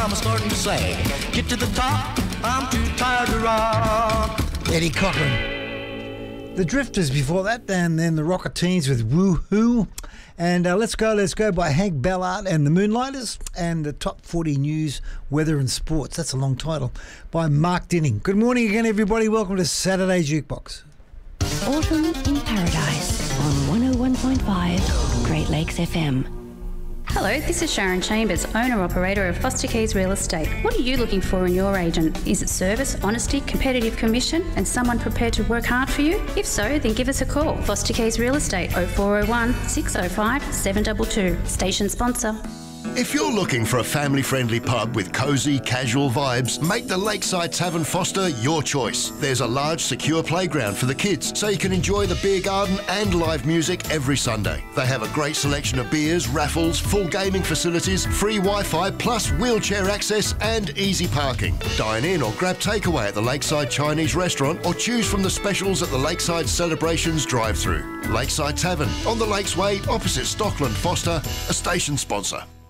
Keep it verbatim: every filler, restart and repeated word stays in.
I'm starting to sag. Get to the top, I'm too tired to rock. Eddie Cochran. The Drifters before that, and then the Rocketeens with Woohoo. And uh, Let's Go, Let's Go by Hank Ballard and the Moonlighters. And the Top forty News, Weather and Sports. That's a long title. By Mark Dinning. Good morning again, everybody. Welcome to Saturday Jukebox. Autumn in Paradise on one oh one point five Great Lakes F M. Hello, this is Sharon Chambers, owner-operator of Foster Keys Real Estate. What are you looking for in your agent? Is it service, honesty, competitive commission, and someone prepared to work hard for you? If so, then give us a call. Foster Keys Real Estate, oh four oh one, six oh five, seven two two. Station sponsor. If you're looking for a family-friendly pub with cosy, casual vibes, make the Lakeside Tavern Foster your choice. There's a large, secure playground for the kids, so you can enjoy the beer garden and live music every Sunday. They have a great selection of beers, raffles, full gaming facilities, free Wi-Fi, plus wheelchair access and easy parking. Dine in or grab takeaway at the Lakeside Chinese Restaurant or choose from the specials at the Lakeside Celebrations drive-thru. Lakeside Tavern, on the Lakes Way, opposite Stockland Foster, a station sponsor.